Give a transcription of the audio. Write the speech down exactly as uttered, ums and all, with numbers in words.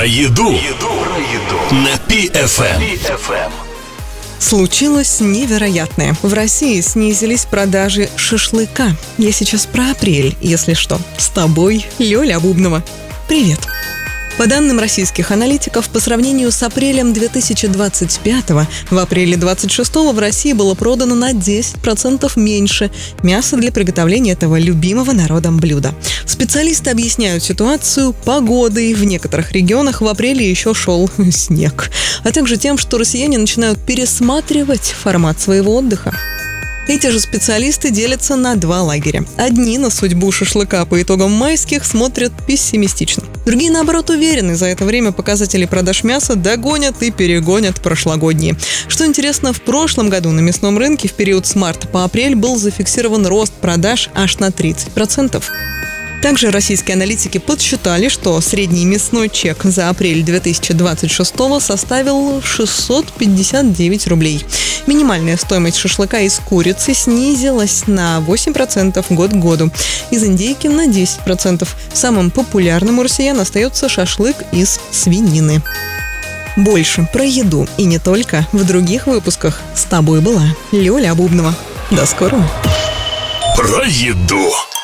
еду. Про еду. На Пи Эф Эм. Случилось невероятное. В России снизились продажи шашлыка. Я сейчас про апрель, если что. С тобой, Лёля Бубнова. Привет. По данным российских аналитиков, по сравнению с апрелем две тысячи двадцать пятого, в апреле двадцать шестого в России было продано на десять процентов меньше мяса для приготовления этого любимого народом блюда. Специалисты объясняют ситуацию погодой. В некоторых регионах в апреле еще шел снег, а также тем, что россияне начинают пересматривать формат своего отдыха. Эти же специалисты делятся на два лагеря. Одни на судьбу шашлыка по итогам майских смотрят пессимистично. Другие, наоборот, уверены, за это время показатели продаж мяса догонят и перегонят прошлогодние. Что интересно, в прошлом году на мясном рынке в период с марта по апрель был зафиксирован рост продаж аж на тридцать процентов. Также российские аналитики подсчитали, что средний мясной чек за апрель две тысячи двадцать шестого составил шестьсот пятьдесят девять рублей. Минимальная стоимость шашлыка из курицы снизилась на восемь процентов год к году, из индейки на десять процентов. Самым популярным у россиян остается шашлык из свинины. Больше про еду и не только в других выпусках. С тобой была Лёля Бубнова. До скорого. Про еду.